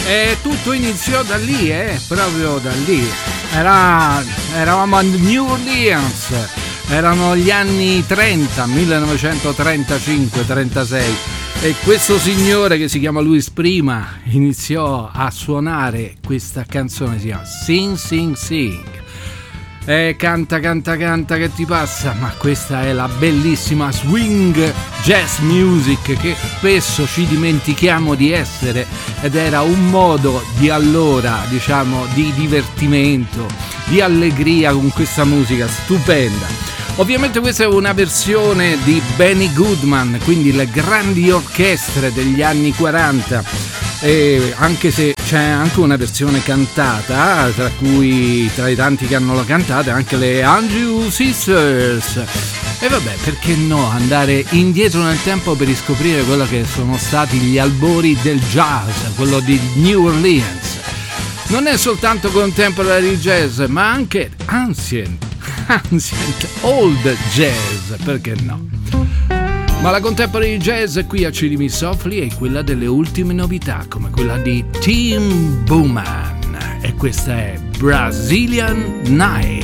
E tutto iniziò da lì, proprio da lì. Eravamo a New Orleans, erano gli anni 30, 1935-36, e questo signore che si chiama Louis Prima iniziò a suonare questa canzone, si chiama Sing Sing Sing. Canta che ti passa, ma questa è la bellissima swing jazz music che spesso ci dimentichiamo di essere, ed era un modo di allora, diciamo, di divertimento, di allegria con questa musica stupenda. Ovviamente questa è una versione di Benny Goodman, quindi le grandi orchestre degli anni 40. Anche se c'è anche una versione cantata, tra i tanti che hanno la cantata, anche le Andrew Sisters. E vabbè, perché no, andare indietro nel tempo per riscoprire quello che sono stati gli albori del jazz, quello di New Orleans. Non è soltanto contemporary jazz, ma anche ancient old jazz, perché no? Ma la contemporary jazz qui a Cilimi Softly è quella delle ultime novità, come quella di Tim Bowman, e questa è Brazilian Night.